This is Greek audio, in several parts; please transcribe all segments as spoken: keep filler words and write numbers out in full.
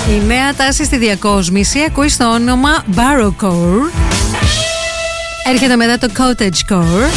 Η νέα τάση στη διακόσμηση ακούει στο όνομα Barrowcore. Έρχεται μετά το Cottagecore.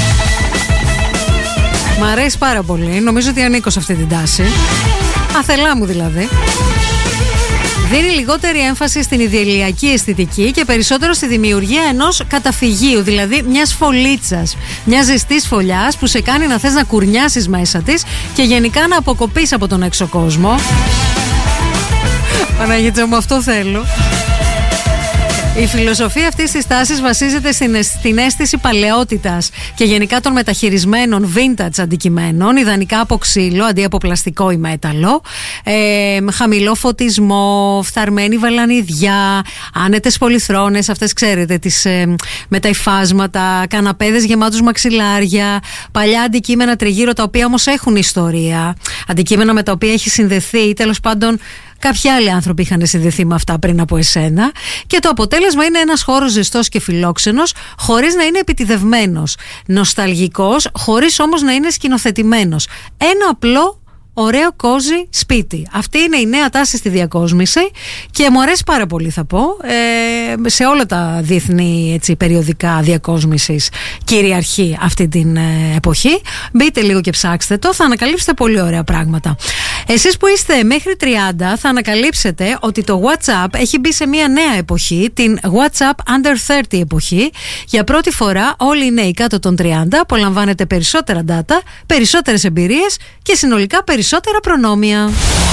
Μ' αρέσει πάρα πολύ. Νομίζω ότι ανήκω σε αυτή την τάση. Αθελά μου δηλαδή. Δίνει λιγότερη έμφαση στην ιδηλιακή αισθητική και περισσότερο στη δημιουργία ενός καταφυγίου, δηλαδή μιας φωλίτσας, μιας ζεστής φωλιάς που σε κάνει να θες να κουρνιάσεις μέσα της και γενικά να αποκοπείς από τον έξω κόσμο. Παναγίτσα μου, αυτό θέλω. Η φιλοσοφία αυτής της τάσης βασίζεται στην, στην αίσθηση παλαιότητας και γενικά των μεταχειρισμένων vintage αντικειμένων, ιδανικά από ξύλο αντί από πλαστικό ή μέταλλο, ε, χαμηλό φωτισμό, φθαρμένη βαλανιδιά, άνετες πολυθρόνες, αυτές ξέρετε, τις, ε, με τα υφάσματα, καναπέδες γεμάτους μαξιλάρια, παλιά αντικείμενα τριγύρω τα οποία όμως έχουν ιστορία, αντικείμενα με τα οποία έχει συνδεθεί ή τέλος πάντων κάποιοι άλλοι άνθρωποι είχαν συνδεθεί με αυτά πριν από εσένα, και το αποτέλεσμα είναι ένας χώρος ζεστός και φιλόξενος, χωρίς να είναι επιτηδευμένος, νοσταλγικός, χωρίς όμως να είναι σκηνοθετημένος. Ένα απλό, ωραίο κόζι σπίτι. Αυτή είναι η νέα τάση στη διακόσμηση και μου αρέσει πάρα πολύ, θα πω. Ε, σε όλα τα διεθνή, έτσι, περιοδικά διακόσμησης κυριαρχεί αυτή την ε, εποχή. Μπείτε λίγο και ψάξτε το, θα ανακαλύψετε πολύ ωραία πράγματα. Εσείς που είστε μέχρι τριάντα θα ανακαλύψετε ότι το WhatsApp έχει μπει σε μια νέα εποχή, την WhatsApp Under τριάντα εποχή. Για πρώτη φορά όλοι οι νέοι κάτω των τριάντα απολαμβάνετε περισσότερα data, περισσότερες εμπειρίες και συνολικά περισσότερα προνόμια.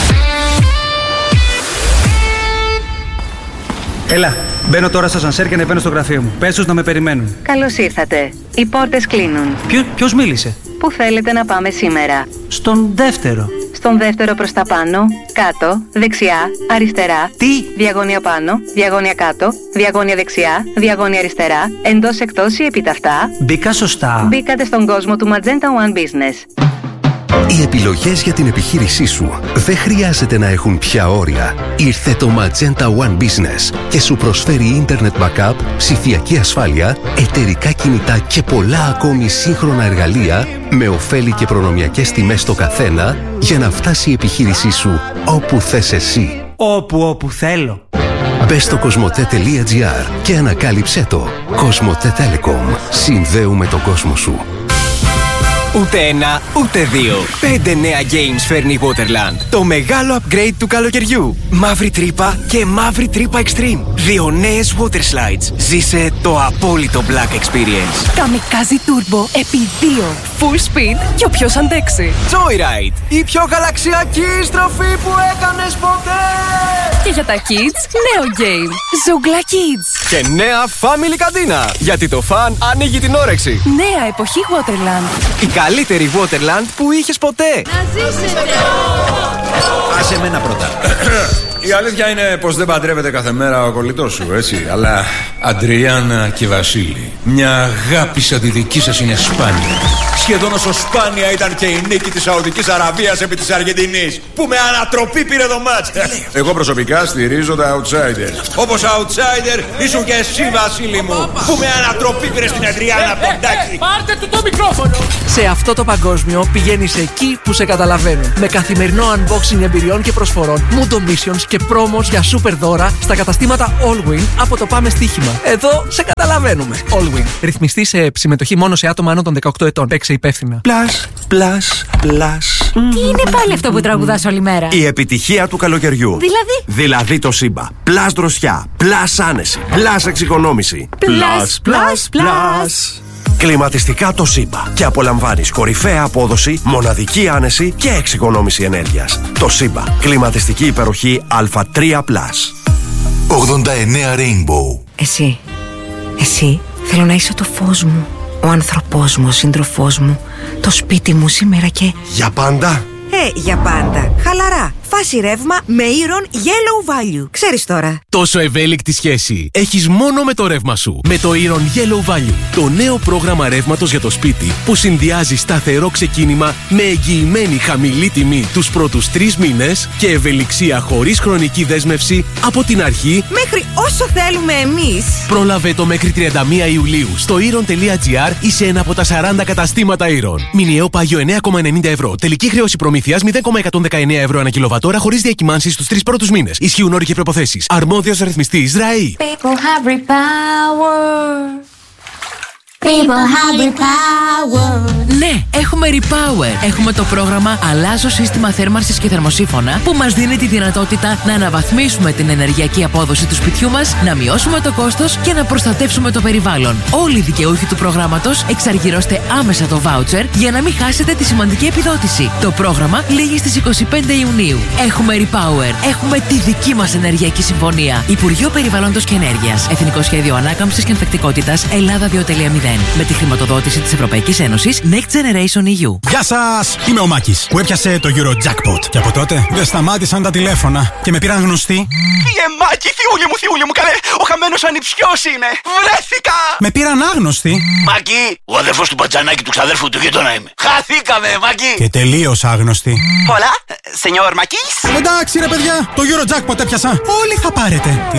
Έλα, μπαίνω τώρα στο ασανσέρ και ανεβαίνω στο γραφείο μου. Πες τους να με περιμένουν. Καλώς ήρθατε. Οι πόρτες κλείνουν. Ποιο, ποιος μίλησε? Πού θέλετε να πάμε σήμερα? Στον δεύτερο. Στον δεύτερο προς τα πάνω, κάτω, δεξιά, αριστερά. Τι? Διαγώνια πάνω, διαγώνια κάτω, διαγώνια δεξιά, διαγώνια αριστερά, εντός εκτός ή επιταυτά. Μπήκα σωστά? Μπήκατε στον κόσμο του Magenta One Business. Οι επιλογές για την επιχείρησή σου δεν χρειάζεται να έχουν πια όρια. Ήρθε το Magenta One Business και σου προσφέρει Internet Backup, ψηφιακή ασφάλεια, εταιρικά κινητά και πολλά ακόμη σύγχρονα εργαλεία με ωφέλη και προνομιακές τιμές στο καθένα για να φτάσει η επιχείρησή σου όπου θες εσύ. Όπου, όπου θέλω. Μπες στο κοσμοτέ.gr και ανακάλυψέ το. Κοσμοτέ Telecom. Συνδέουμε τον κόσμο σου. Ούτε ένα, ούτε δύο. Πέντε νέα games φέρνει η Waterland. Το μεγάλο upgrade του καλοκαιριού. Μαύρη τρύπα και μαύρη τρύπα extreme. Δύο νέες water slides. Ζήσε το απόλυτο Black Experience. Καμικάζι Turbo επί δύο. Full speed και όποιος αντέξει. Joyride. Η πιο γαλαξιακή στροφή που έκανες ποτέ. Και για τα kids, νέο game. Zoogla Kids. Και νέα family καντίνα. Γιατί το fun ανοίγει την όρεξη. Νέα εποχή Waterland. Η καλύτερη Waterland που είχες ποτέ. Να ζήσετε! Άσε εμένα πρώτα. Η αλήθεια είναι πως δεν παντρεύεται κάθε μέρα ο κολλητός σου, έτσι. Αλλά Αντριάννα και Βασίλη, μια αγάπη σαν τη δική σας είναι σπάνια. Σχεδόν όσο σπάνια ήταν και η νίκη της Σαουδικής Αραβίας επί της Αργεντινής, που με ανατροπή πήρε το μάτς. Εγώ προσωπικά στηρίζω τα outsider. Όπως outsider ήσουν και εσύ, Βασίλη μου, που με ανατροπή πήρε στην Αντριάννα από τον Τάκη. Πάρτε του το μικρόφωνο! Σε αυτό το παγκόσμιο πηγαίνεις εκεί που σε καταλαβαίνουν. Με καθημερινό unboxing εμπειριών και προσφορών, Mundo Missions και πρόμος για super δώρα στα καταστήματα Allwin από το Πάμε Στοίχημα. Εδώ σε καταλαβαίνουμε. Allwin. Ρυθμιστή σε συμμετοχή μόνο σε άτομα άνω των δεκαοκτώ ετών. Παίξε υπεύθυνα. Πλάς, πλάς, πλάς. Τι είναι πάλι αυτό που τραγουδάς όλη μέρα? Η επιτυχία του καλοκαιριού. Δηλαδή? Δηλαδή το Σύμπα. Πλάς δροσιά, πλάς άνεση, πλάς εξοικονόμηση. Πλάς, πλάς, πλάς. Κλιματιστικά το Σύμπα. Και απολαμβάνεις κορυφαία απόδοση, μοναδική άνεση και εξοικονόμηση ενέργειας. Το Σύμπα. Κλιματιστική υπεροχή Α τρία πλας. ογδόντα εννέα Rainbow. Εσύ, εσύ θέλω να είσαι το φως μου, ο άνθρωπός μου, ο σύντροφός μου, το σπίτι μου σήμερα και... Για πάντα? Ε, για πάντα. Χαλαρά. Φάση ρεύμα με Iron Yellow Value. Ξέρεις τώρα. Τόσο ευέλικτη σχέση έχεις μόνο με το ρεύμα σου. Με το Iron Yellow Value. Το νέο πρόγραμμα ρεύματος για το σπίτι που συνδυάζει σταθερό ξεκίνημα με εγγυημένη χαμηλή τιμή τους πρώτους τρεις μήνες και ευελιξία χωρίς χρονική δέσμευση από την αρχή μέχρι όσο θέλουμε εμείς. Πρόλαβε το μέχρι τριάντα μία Ιουλίου στο iron.gr ή σε ένα από τα σαράντα καταστήματα Iron. Μηνιαίο πάγιο εννέα κόμμα ενενήντα ευρώ. Τελική χρέωση προμήθειας μηδέν κόμμα εκατόν δεκαεννέα ευρώ ανά κιλοβατόρα τώρα χωρίς διακυμάνσεις στους τρεις πρώτους μήνες. Ισχύουν όροι και προϋποθέσεις. Αρμόδιος ρυθμιστής ΡΑΗ. People have repower. People have repower. Ναι, έχουμε Repower. Έχουμε το πρόγραμμα Αλλάζω σύστημα θέρμανσης και θερμοσύφωνα που μας δίνει τη δυνατότητα να αναβαθμίσουμε την ενεργειακή απόδοση του σπιτιού μας, να μειώσουμε το κόστος και να προστατεύσουμε το περιβάλλον. Όλοι οι δικαιούχοι του προγράμματος εξαργυρώστε άμεσα το βάουτσερ για να μην χάσετε τη σημαντική επιδότηση. Το πρόγραμμα λήγει στις είκοσι πέντε Ιουνίου. Έχουμε Repower. Έχουμε τη δική μας ενεργειακή συμφωνία. Υπουργείο Περιβάλλοντος και Ενέργειας. Εθνικό Σχέδιο Ανάκαμψης και Ανθεκτικότητας Ελλάδα δύο κόμμα μηδέν. Με τη χρηματοδότηση της Ευρωπαϊκής Ένωσης Next Generation ι γιου. Γεια σας! Είμαι ο Μάκης που έπιασε το Eurojackpot. Και από τότε δεν σταμάτησαν τα τηλέφωνα και με πήραν γνωστοί. Φύγε Μάκη, θιούλη μου, θιούλη μου, καλέ! Ο χαμένος ανιψιός είναι! Βρέθηκα! Με πήραν άγνωστοι. Μάκη, ο αδερφός του Μπατζανάκη του ξαδέρφου του γείτονα είμαι. Χαθήκαμε, Μάκη! Και τελείως άγνωστοι. Hola, señor Μάκης. Εντάξει ρε παιδιά, το Eurojackpot έπιασα. Όλοι θα πάρετε.